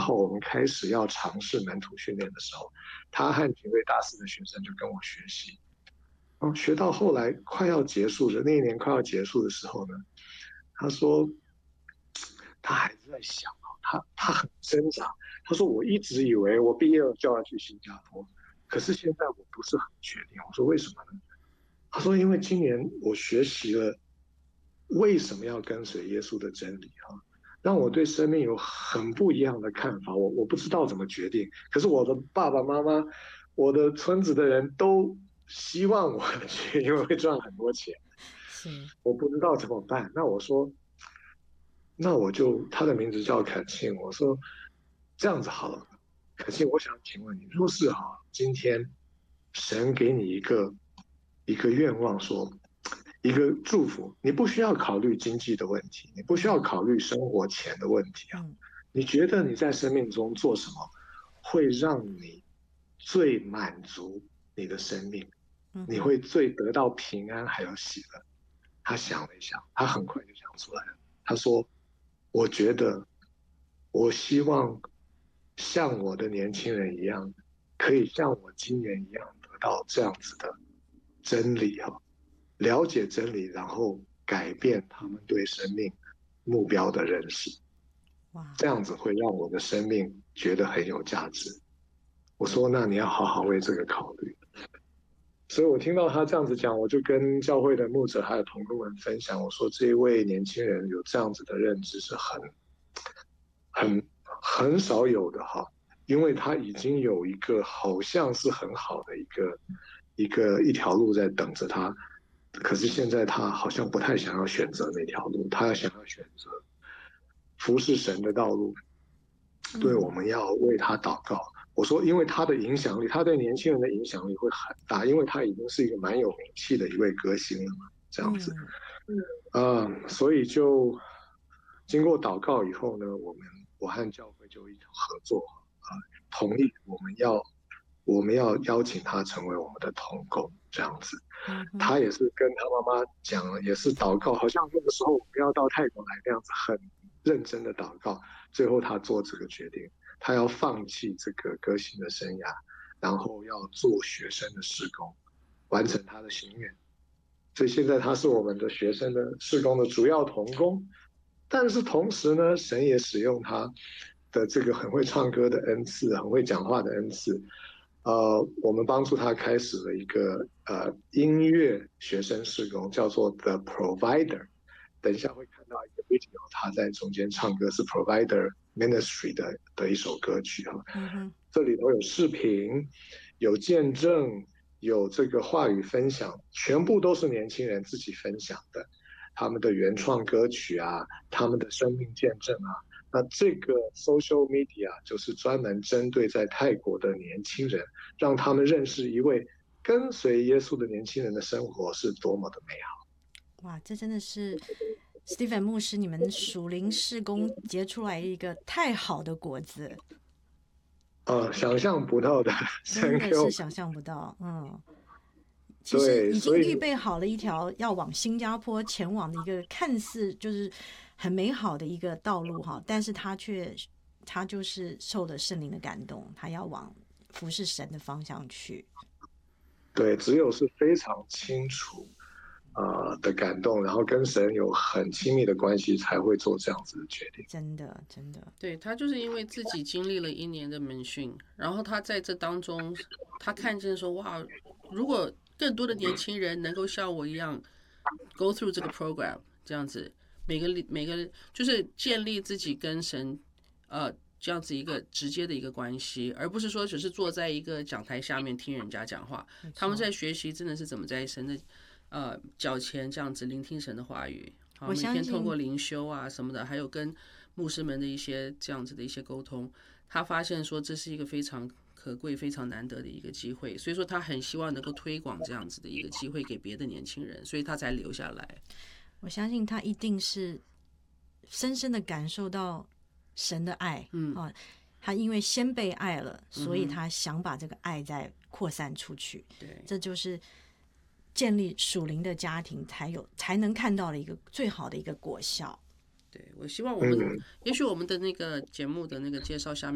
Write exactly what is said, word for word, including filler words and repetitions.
后，我们开始要尝试门徒训练的时候，他和几位大四的学生就跟我学习。哦，学到后来快要结束的那一年快要结束的时候呢，他说他还是在想哦，他他很挣扎。他说我一直以为我毕业了就要去新加坡，可是现在我不是很确定。我说为什么呢？他说因为今年我学习了为什么要跟随耶稣的真理哈，让我对生命有很不一样的看法。我我不知道怎么决定，可是我的爸爸妈妈，我的村子的人都希望我去，因为会赚很多钱。 是， 我不知道怎么办。那我说，那我就他的名字叫恳庆。我说这样子好了，恳庆，我想请问你，若是哈今天神给你一个一个愿望说，一个祝福，你不需要考虑经济的问题，你不需要嗯考虑生活钱的问题啊。 嗯你觉得你在生命中做什么会让你最满足你的生命？你嗯哼， 会最得到平安还有喜乐？他想了一想，他很快就想出来了。他说：“我觉得，我希望像我的年轻人一样，可以像我今年一样得到这样子的真理哈，了解真理，然后改变他们对生命目标的认识， 哇， 这样子会让我的生命觉得很有价值。”我说：“那你要好好为这个考虑。”所以我听到他这样子讲，我就跟教会的牧者还有同工们分享，我说这一位年轻人有这样子的认知是很很很少有的哈，因为他已经有一个好像是很好的一个一个一条路在等着他，可是现在他好像不太想要选择那条路，他要想要选择服侍神的道路。对，我嗯们要为他祷告。我说，因为他的影响力，他对年轻人的影响力会很大，因为他已经是一个蛮有名气的一位歌星了嘛，这样子。 嗯， 嗯，所以就经过祷告以后呢，我们我和教会就一同合作啊、呃同意我们要我们要邀请他成为我们的同工，这样子。 嗯哼， 他也是跟他妈妈讲了，也是祷告，好像那个时候我们要到泰国来那样子，很认真的祷告。最后他做这个决定，他要放弃这个歌星的生涯，然后要做学生的事工，完成他的心愿。所以现在他是我们的学生的事工的主要同工，但是同时呢，神也使用他的这个很会唱歌的恩赐，很会讲话的恩赐，呃，我们帮助他开始了一个呃音乐学生事工，叫做 The Provider。等一下会看到一个 video，他在中间唱歌是 Provider Ministry 的的一首歌曲哈。 嗯哼， 这里头有视频，有见证，有这个话语分享，全部都是年轻人自己分享的，他们的原创歌曲啊，他们的生命见证啊。那这个 social media 就是专门针对在泰国的年轻人，让他们认识一位跟随耶稣的年轻人的生活是多么的美好。 哇，这真的是 Stephen 牧师，你们属灵事工结出来一个太好的果子， 呃，想象不到的， 真神给我们的是想象不到。嗯，其实对， 已经所以预备好了一条要往新加坡前往的一个看似就是很美好的一个道路哈，但是他却他就是受了圣灵的感动，他要往服侍神的方向去。 对，只有是非常清楚呃的感动，然后跟神有很亲密的关系，才会做这样子的决定。 真的，真的， 对，他就是因为自己经历了一年的门训，然后他在这当中，他看见说，哇，如果更多的年轻人能够像我一样 go through 这个 program，这样子，每个每个就是建立自己跟神呃这样子一个直接的一个关系，而不是说只是坐在一个讲台下面听人家讲话。他们在学习真的是怎么在神的呃脚前这样子聆听神的话语。好，每天透过灵修啊什么的，还有跟牧师们的一些这样子的一些沟通，他发现说这是一个非常可贵、非常难得的一个机会，所以说他很希望能够推广这样子的一个机会给别的年轻人，所以他才留下来。 我相信他一定是深深的感受到神的爱，嗯啊，他因为先被爱了，所以他想把这个爱再扩散出去。 对， 这就是建立属灵的家庭才有才能看到的一个最好的一个果效。 对，我希望我们，也许我们的那个节目的那个介绍下面。